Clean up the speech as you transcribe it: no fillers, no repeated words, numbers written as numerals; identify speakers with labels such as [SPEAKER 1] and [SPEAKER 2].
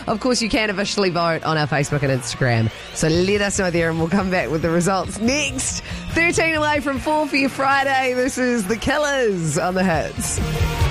[SPEAKER 1] Of course, you can officially vote on our Facebook and Instagram. So let us know there and we'll come back with the results next. 13 away from 4 for your Friday. This is The Killers on the Hits.